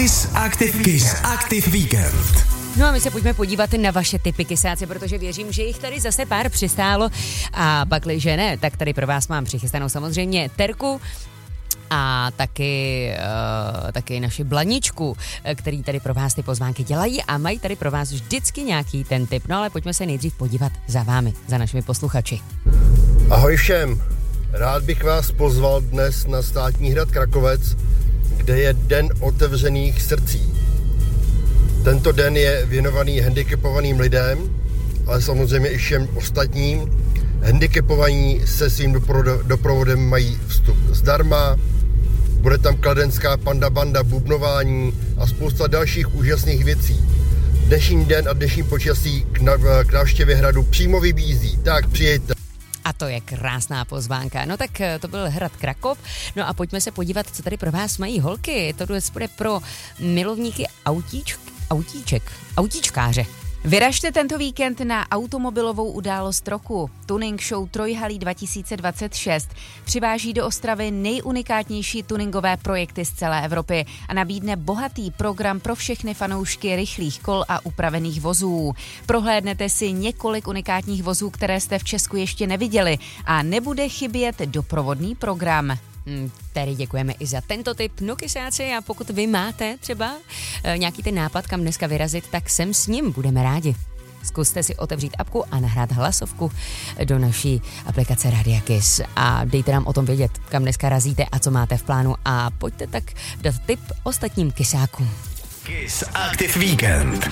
Kiss Active Weekend. No a my se pojďme podívat na vaše tipy, kysáci, protože věřím, že jich tady zase pár přistálo a pakliže ne, tak tady pro vás mám přichystanou samozřejmě Terku a taky naši Blaničku, který tady pro vás ty pozvánky dělají a mají tady pro vás vždycky nějaký ten tip. No ale pojďme se nejdřív podívat za vámi, za našimi posluchači. Ahoj všem, rád bych vás pozval dnes na Státní hrad Krakovec, kde je Den otevřených srdcí. Tento den je věnovaný handicapovaným lidem, ale samozřejmě i všem ostatním. Handicapovaní se svým doprovodem mají vstup zdarma, bude tam kladenská panda banda, bubnování a spousta dalších úžasných věcí. Dnešní den a dnešní počasí k návštěvě hradu přímo vybízí, tak přijďte. A to je krásná pozvánka. No tak to byl hrad Krakov. No a pojďme se podívat, co tady pro vás mají holky. To bude pro milovníky autíčkáře. Vyražte tento víkend na automobilovou událost roku. Tuning Show Trojhalí 2026 přiváží do Ostravy nejunikátnější tuningové projekty z celé Evropy a nabídne bohatý program pro všechny fanoušky rychlých kol a upravených vozů. Prohlédnete si několik unikátních vozů, které jste v Česku ještě neviděli a nebude chybět doprovodný program. Tady děkujeme i za tento tip. No kysáci, a pokud vy máte třeba nějaký ten nápad, kam dneska vyrazit, tak sem s ním budeme rádi. Zkuste si otevřít apku a nahrát hlasovku do naší aplikace Radia Kiss a dejte nám o tom vědět, kam dneska razíte a co máte v plánu a pojďte tak dát tip ostatním kysákům. Kiss Active Weekend.